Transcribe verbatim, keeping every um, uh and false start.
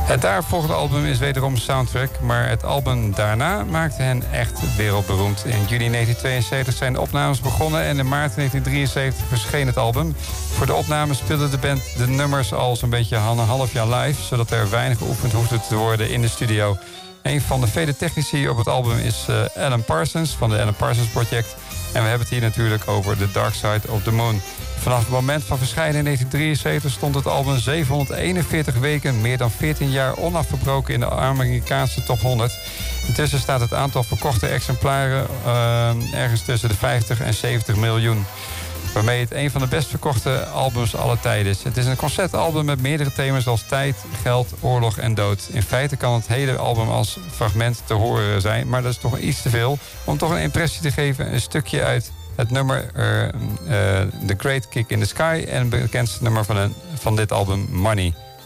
Het daaropvolgende album is wederom een soundtrack, maar het album daarna maakte hen echt wereldberoemd. In juli negentien tweeënzeventig zijn de opnames begonnen en in maart negentien drieënzeventig verscheen het album. Voor de opnames speelde de band de nummers al zo'n beetje een half jaar live, zodat er weinig geoefend hoefde te worden in de studio. Een van de vele technici op het album is uh, Alan Parsons van de Alan Parsons Project. En we hebben het hier natuurlijk over The Dark Side of the Moon. Vanaf het moment van verschijnen in negentien drieënzeventig stond het album zevenhonderdeenenveertig weken, meer dan veertien jaar onafgebroken in de Amerikaanse top honderd. Intussen staat het aantal verkochte exemplaren uh, ergens tussen de vijftig en zeventig miljoen. Waarmee het een van de best verkochte albums aller tijden is. Het is een conceptalbum met meerdere thema's als tijd, geld, oorlog en dood. In feite kan het hele album als fragment te horen zijn, maar dat is toch iets te veel. Om toch een impressie te geven, een stukje uit het nummer uh, uh, The Great Kick in the Sky en het bekendste nummer van, een, van dit album, Money.